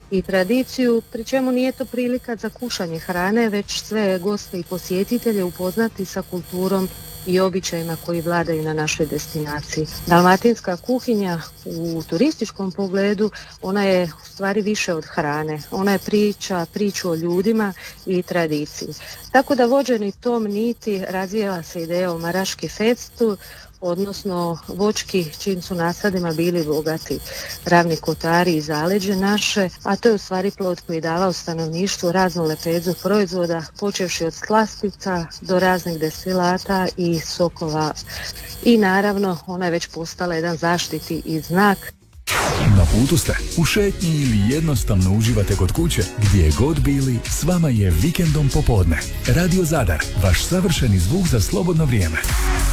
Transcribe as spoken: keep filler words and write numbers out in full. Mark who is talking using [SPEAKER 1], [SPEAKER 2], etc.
[SPEAKER 1] i tradiciju, pri čemu nije to prilika za kušanje hrane, već sve goste i posjetitelje upoznati sa kulturom i običajima koji vladaju na našoj destinaciji. Dalmatinska kuhinja u turističkom pogledu, ona je u stvari više od hrane. Ona je priča, priču o ljudima i tradiciji. Tako da vođeni tom niti razvijala se ideja o Maraški festu, odnosno voćki čim su nasadima bili bogati Ravni Kotari i zaleđe naše, a to je u stvari plod koji je davao stanovništvu raznu lepezu proizvoda, počevši od slastica do raznih destilata i sokova. I naravno, ona je već postala jedan zaštiti i znak.
[SPEAKER 2] Na putu ste, u šetnji ili jednostavno uživate kod kuće, gdje god bili, s vama je Vikendom popodne. Radio Zadar, vaš savršeni zvuk za slobodno vrijeme.